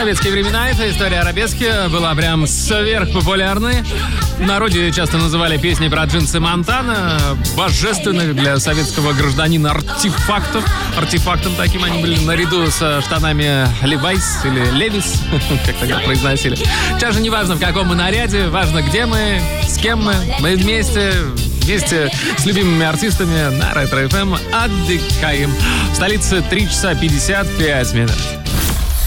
советские времена эта история арабески была прям сверхпопулярной. В народе часто называли песни про джинсы Монтана божественных для советского гражданина артефактом таким они были, наряду со штанами Levi's или Levi's, как тогда произносили. Сейчас же не важно, в каком мы наряде, важно, где мы, с кем мы вместе с любимыми артистами на Ретро FM отдыхаем. В столице 3 часа 55 минут.